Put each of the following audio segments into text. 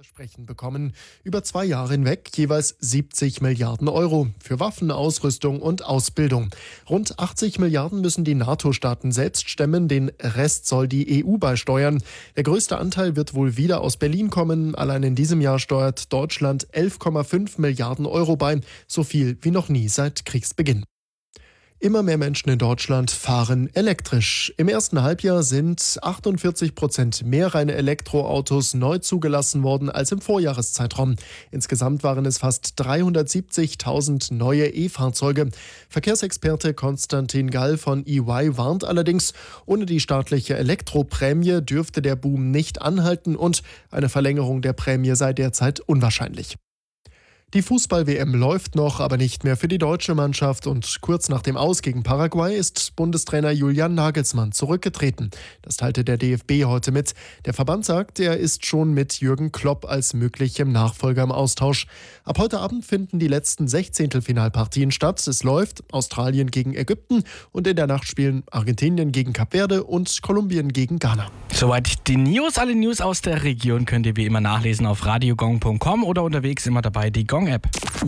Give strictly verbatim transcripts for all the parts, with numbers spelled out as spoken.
Versprechen bekommen. Über zwei Jahre hinweg jeweils siebzig Milliarden Euro für Waffen, Ausrüstung und Ausbildung. Rund achtzig Milliarden müssen die NATO-Staaten selbst stemmen, den Rest soll die E U beisteuern. Der größte Anteil wird wohl wieder aus Berlin kommen. Allein in diesem Jahr steuert Deutschland elf Komma fünf Milliarden Euro bei, so viel wie noch nie seit Kriegsbeginn. Immer mehr Menschen in Deutschland fahren elektrisch. Im ersten Halbjahr sind achtundvierzig Prozent mehr reine Elektroautos neu zugelassen worden als im Vorjahreszeitraum. Insgesamt waren es fast dreihundertsiebzigtausend neue E-Fahrzeuge. Verkehrsexperte Konstantin Gall von E Y warnt allerdings, ohne die staatliche Elektroprämie dürfte der Boom nicht anhalten und eine Verlängerung der Prämie sei derzeit unwahrscheinlich. Die Fußball-W M läuft noch, aber nicht mehr für die deutsche Mannschaft und kurz nach dem Aus gegen Paraguay ist Bundestrainer Julian Nagelsmann zurückgetreten. Das teilte der D F B heute mit. Der Verband sagt, er ist schon mit Jürgen Klopp als möglichem Nachfolger im Austausch. Ab heute Abend finden die letzten Sechzehntelfinalpartien statt. Es läuft Australien gegen Ägypten und in der Nacht spielen Argentinien gegen Kap Verde und Kolumbien gegen Ghana. Soweit die News. Alle News aus der Region könnt ihr wie immer nachlesen auf radiogong punkt com oder unterwegs immer dabei die Gong-App.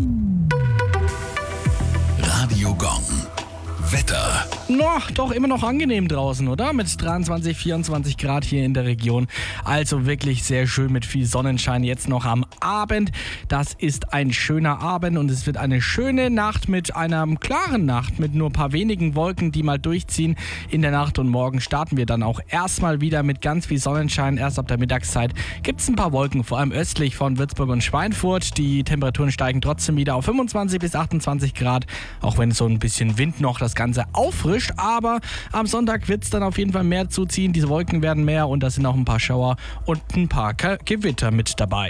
Radio Gong. Wetter. No, doch immer noch angenehm draußen, oder? Mit dreiundzwanzig, vierundzwanzig Grad hier in der Region. Also wirklich sehr schön mit viel Sonnenschein jetzt noch am Abend. Das ist ein schöner Abend und es wird eine schöne Nacht mit einer klaren Nacht mit nur ein paar wenigen Wolken, die mal durchziehen in der Nacht. Und morgen starten wir dann auch erstmal wieder mit ganz viel Sonnenschein. Erst ab der Mittagszeit gibt es ein paar Wolken, vor allem östlich von Würzburg und Schweinfurt. Die Temperaturen steigen trotzdem wieder auf fünfundzwanzig bis achtundzwanzig Grad, auch wenn so ein bisschen Wind noch das Ganze auffrischt, aber am Sonntag wird es dann auf jeden Fall mehr zuziehen. Diese Wolken werden mehr und da sind auch ein paar Schauer und ein paar Gewitter mit dabei.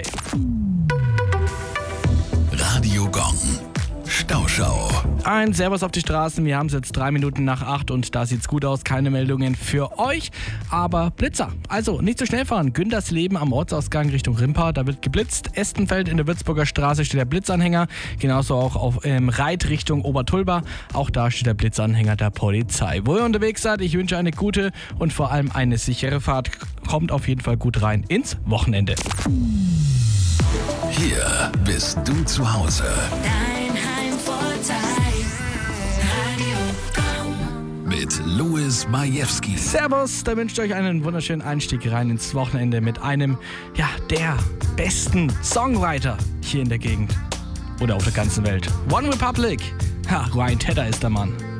Radio Gong. Stauschau. Ein Servus auf die Straßen. Wir haben es jetzt drei Minuten nach acht und da sieht's gut aus. Keine Meldungen für euch, aber Blitzer. Also nicht zu schnell fahren. Güntersleben am Ortsausgang Richtung Rimpa. Da wird geblitzt. Estenfeld in der Würzburger Straße steht der Blitzanhänger. Genauso auch auf ähm, Reit Richtung Obertulba. Auch da steht der Blitzanhänger der Polizei. Wo ihr unterwegs seid, ich wünsche eine gute und vor allem eine sichere Fahrt. Kommt auf jeden Fall gut rein ins Wochenende. Hier bist du zu Hause. Mit Louis Majewski. Servus, da wünscht euch einen wunderschönen Einstieg rein ins Wochenende mit einem, ja, der besten Songwriter hier in der Gegend oder auf der ganzen Welt. One Republic. Ha, Ryan Tedder ist der Mann.